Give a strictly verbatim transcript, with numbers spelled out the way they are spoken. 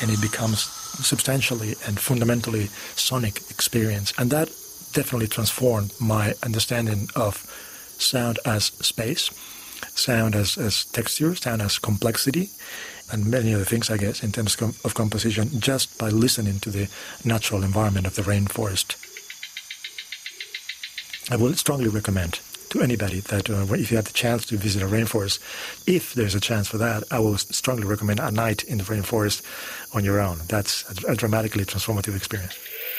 and it becomes substantially and fundamentally sonic experience. And that definitely transformed my understanding of sound as space, sound as, as texture, sound as complexity, and many other things, I guess, in terms of composition, just by listening to the natural environment of the rainforest. I will strongly recommend to anybody that uh, if you have the chance to visit a rainforest, if there's a chance for that, I will strongly recommend a night in the rainforest on your own. That's a, a dramatically transformative experience.